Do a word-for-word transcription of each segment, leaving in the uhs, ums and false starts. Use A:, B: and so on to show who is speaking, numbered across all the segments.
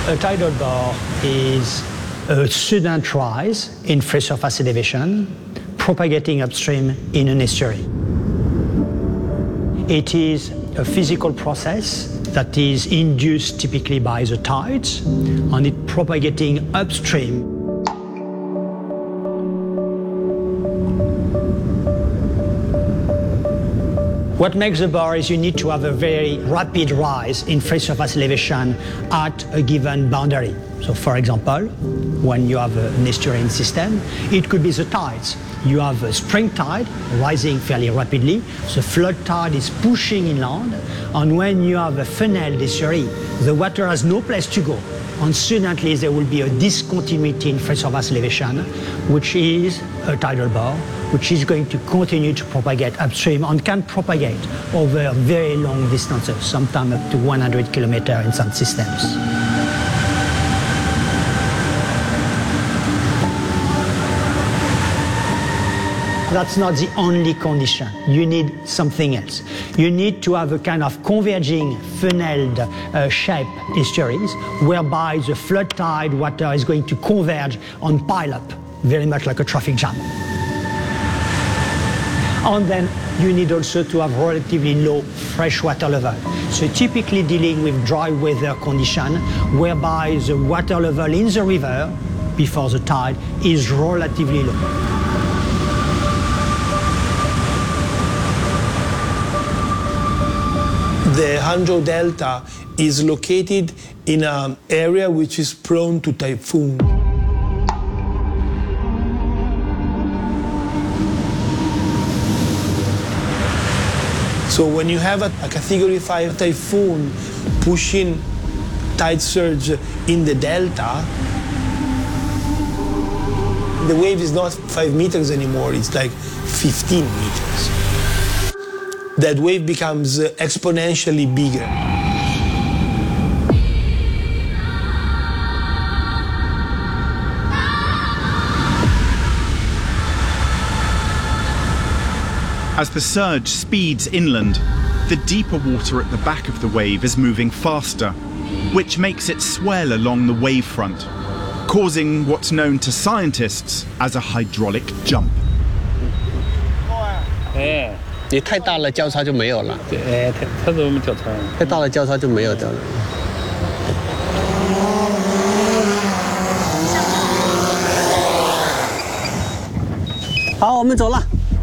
A: A tidal bore is a sudden rise in free surface elevation propagating upstream in an estuary. It is a physical process that is induced typically by the tides and it propagating upstream. What makes a bore is you need to have a very rapid rise in free surface elevation at a given boundary. So for example, when you have an estuarine system, it could be the tides. You have a spring tide rising fairly rapidly, the flood tide is pushing inland, and when you have a funneled estuary, the water has no place to go, and suddenly there will be a discontinuity in free surface elevation, which is a tidal bore, which is going to continue to propagate upstream and can propagate over very long distances, sometimes up to one hundred kilometers in some systems. That's not the only condition. You need something else. You need to have a kind of converging funneled uh, shape estuaries whereby the flood tide water is going to converge and pile up, very much like a traffic jam. And then you need also to have relatively low freshwater level. So typically dealing with dry weather condition whereby the water level in the river before the tide is relatively low.
B: The Hangzhou Delta is located in an area which is prone to typhoon. So when you have a, a category five typhoon pushing tide surge in the delta, the wave is not five meters anymore, it's like fifteen meters. That wave becomes exponentially bigger.
C: As the surge speeds inland, the deeper water at the back of the wave is moving faster, which makes it swell along the wavefront, causing what's known to scientists as a hydraulic jump.
D: 你太大了，交叉就没有了。
E: 哎，太太多没交叉。
D: 太大了，交叉就没有的了。好，我们走了。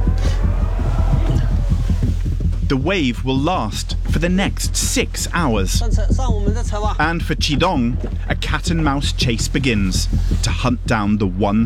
C: The wave will last for the next six hours. And for Qidong, a cat and mouse chase begins to hunt down the one